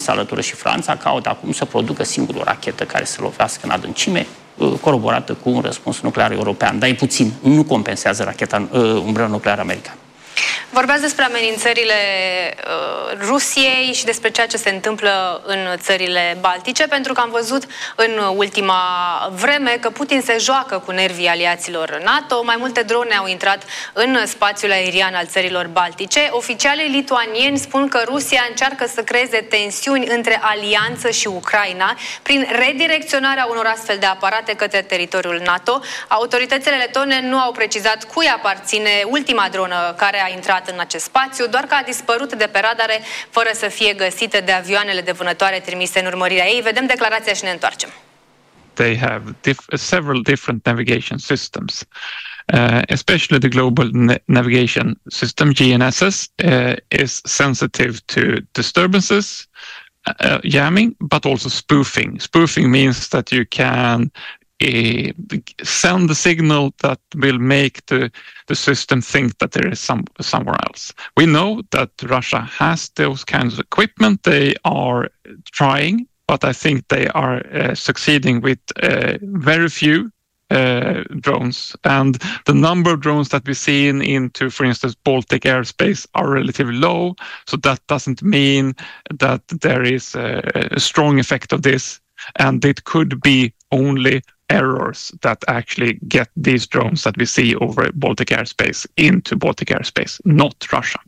se alătură și Franța, caută acum să producă singură o rachetă care să lovească în adâncime, coroborată cu un răspuns nuclear european. Dar e puțin, nu compensează racheta umbrelă nucleară americană. Vorbeați despre amenințările Rusiei și despre ceea ce se întâmplă în țările baltice, pentru că am văzut în ultima vreme că Putin se joacă cu nervii aliaților NATO. Mai multe drone au intrat în spațiul aerian al țărilor baltice. Oficialii lituanieni spun că Rusia încearcă să creeze tensiuni între alianță și Ucraina prin redirecționarea unor astfel de aparate către teritoriul NATO. Autoritățile letone nu au precizat cui aparține ultima dronă care a intrat în acest spațiu, doar că a dispărut de pe radare fără să fie găsită de avioanele de vânătoare trimise în urmărirea ei. Vedem declarația și ne întoarcem. They have several different navigation systems. Especially the global navigation system, GNSS, is sensitive to disturbances, jamming, but also spoofing. Spoofing means that you can send the signal that will make the system think that there is somewhere else. We know that Russia has those kinds of equipment. They are trying, but I think they are succeeding with very few drones, and the number of drones that we see into, for instance, Baltic airspace are relatively low, so that doesn't mean that there is a strong effect of this, and it could be only errors that actually get these drones that we see over Baltic airspace into Baltic airspace, not Russia.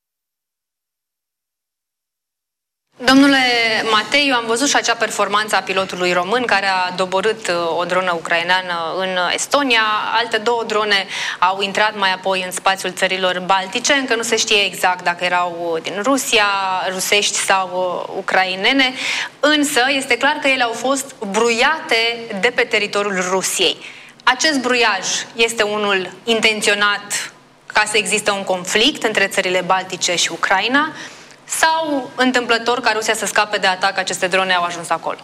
Domnule Matei, eu am văzut și acea performanță a pilotului român care a doborât o dronă ucraineană în Estonia. Alte două drone au intrat mai apoi în spațiul țărilor baltice. Încă nu se știe exact dacă erau din Rusia, rusești sau ucrainene, însă este clar că ele au fost bruiate de pe teritoriul Rusiei. Acest bruiaj este unul intenționat ca să existe un conflict între țările baltice și Ucraina, sau întâmplător ca Rusia să scape de atac, aceste drone au ajuns acolo?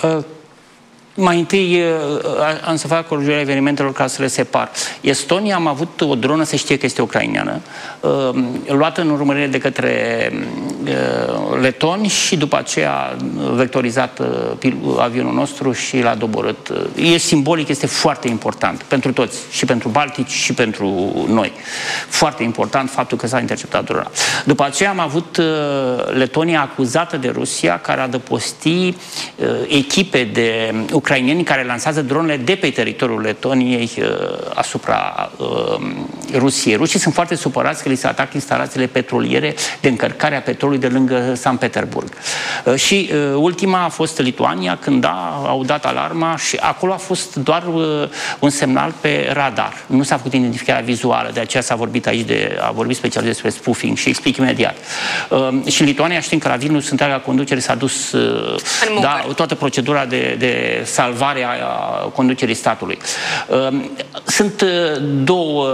Mai întâi am să fac corectarea evenimentelor ca să le separ. Estonia am avut o dronă, se știe că este ucraineană, luată în urmărire de către letoni și după aceea vectorizat avionul nostru și l-a doborât. E simbolic, este foarte important pentru toți, și pentru baltici și pentru noi. Foarte important faptul că s-a interceptat drona. După aceea am avut Letonia acuzată de Rusia care adăposti echipe de ucraineni care lansează dronele de pe teritoriul Letoniei asupra Rusiei. Rușii sunt foarte supărați că li se atacă instalațiile petroliere de încărcare a petrolului de lângă Sankt Petersburg. Și ultima a fost Lituania, când au dat alarma și acolo a fost doar un semnal pe radar. Nu s-a făcut identificarea vizuală, de aceea s-a vorbit aici a vorbit special despre spoofing și explic imediat. Și în Lituania știm că la Vilnius întreaga conducere s-a dus toată procedura de salvare a conducerii statului. Sunt două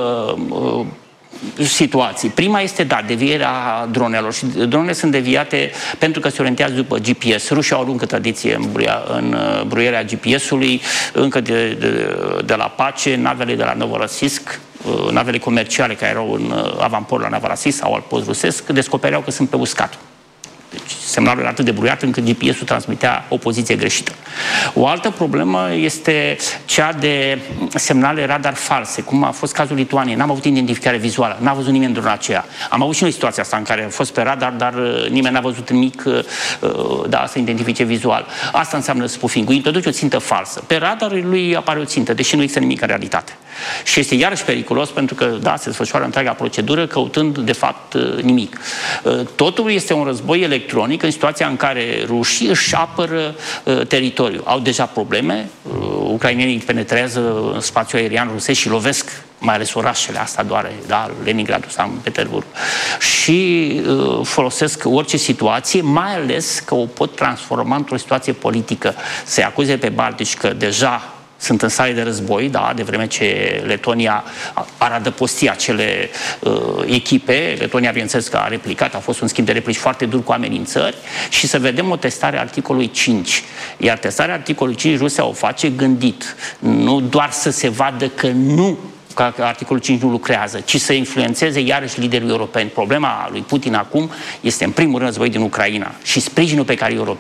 situații. Prima este, devierea dronelor și dronele sunt deviate pentru că se orientează după GPS. Rușii au o lungă tradiție în bruierea GPS-ului, încă de la Pace, navele de la Novorossiysk, navele comerciale care erau în avamport la Novorossiysk sau al post rusesc, descopereau că sunt pe uscat. Deci semnalul era atât de bruiat încât GPS-ul transmitea o poziție greșită. O altă problemă este cea de semnale radar false, cum a fost cazul Lituaniei. N-am avut identificare vizuală, n-a văzut nimeni drona aceea. Am avut și noi situația asta în care a fost pe radar, dar nimeni n-a văzut nimic să identifice vizual. Asta înseamnă spoofing-ul. Introduce o țintă falsă. Pe radar lui apare o țintă, deși nu există nimic în realitate. Și este iarăși periculos pentru că, se desfășoară întreaga procedură căutând, de fapt, nimic. Totul este un război electronic în situația în care rușii își apără teritoriul. Au deja probleme, ucrainenii penetrează în spațiul aerian rusesc și lovesc mai ales orașele astea doare, Leningrad, Sankt Petersburg, și folosesc orice situație, mai ales că o pot transforma într-o situație politică. Se acuze pe baltici că deja sunt în stare de război, de vreme ce Letonia ar adăposti acele echipe. Letonia, bineînțeles că a replicat, a fost un schimb de replici foarte dur cu amenințări și să vedem o testare a articolului 5. Iar testarea articolului 5 Rusia o face gândit. Nu doar să se vadă că articolul 5 nu lucrează, ci să influențeze iarăși liderii europeni. Problema lui Putin acum este în primul rând război din Ucraina și sprijinul pe care europenii